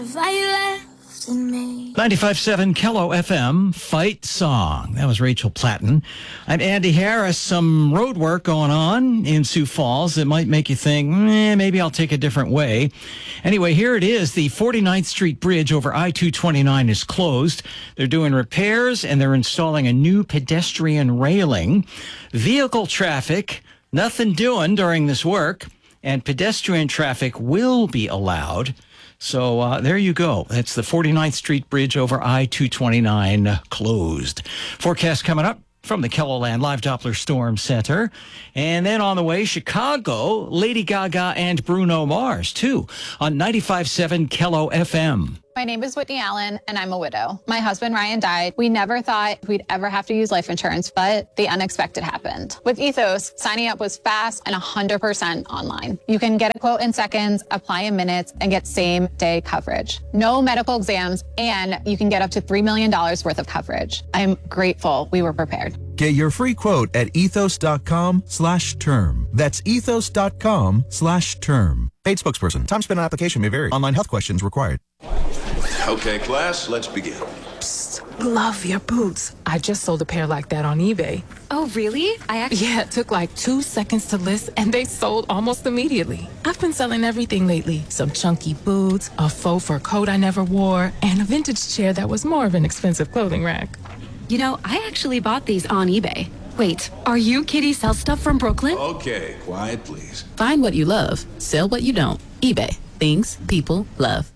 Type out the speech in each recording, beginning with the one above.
95.7 Kello FM, Fight Song. That was Rachel Platten. I'm Andy Harris. Some road work going on in Sioux Falls that might make you think, maybe I'll take a different way. Anyway, here it is. The 49th Street Bridge over I-229 is closed. They're doing repairs and they're installing a new pedestrian railing. Vehicle traffic, nothing doing during this work, and pedestrian traffic will be allowed. So there you go. That's the 49th Street Bridge over I-229 closed. Forecast coming up from the KELOLAND Live Doppler Storm Center. And then on the way, Chicago, Lady Gaga and Bruno Mars, too, on 95.7 Kello FM. My name is Whitney Allen, and I'm a widow. My husband, Ryan, died. We never thought we'd ever have to use life insurance, but the unexpected happened. With Ethos, signing up was fast and 100% online. You can get a quote in seconds, apply in minutes, and get same-day coverage. No medical exams, and you can get up to $3 million worth of coverage. I'm grateful we were prepared. Get your free quote at ethos.com/term. That's ethos.com/term. Paid spokesperson. Time spent on application may vary. Online health questions required. Okay, class, let's begin. Psst, love your boots. I just sold a pair like that on eBay. Oh, really? Yeah, it took like 2 seconds to list, and they sold almost immediately. I've been selling everything lately. Some chunky boots, a faux fur coat I never wore, and a vintage chair that was more of an expensive clothing rack. You know, I actually bought these on eBay. Wait, are you Kitty Sell Stuff from Brooklyn? Okay, quiet, please. Find what you love. Sell what you don't. eBay. Things people love.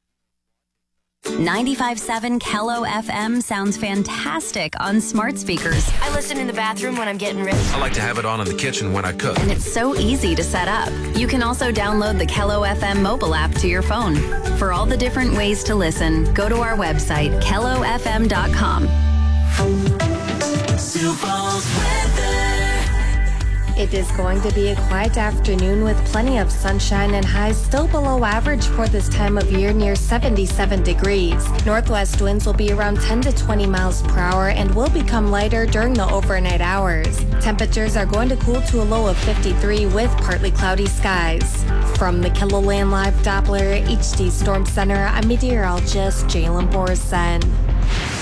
95.7 Kello FM sounds fantastic on smart speakers. I listen in the bathroom when I'm getting ready. I like to have it on in the kitchen when I cook. And it's so easy to set up. You can also download the Kello FM mobile app to your phone. For all the different ways to listen, go to our website, kellofm.com. Sioux Falls weather. It is going to be a quiet afternoon with plenty of sunshine and highs still below average for this time of year, near 77 degrees. Northwest winds will be around 10 to 20 miles per hour and will become lighter during the overnight hours. Temperatures are going to cool to a low of 53 with partly cloudy skies. From the KELOLAND Live Doppler HD Storm Center, I'm meteorologist Jalen Borson.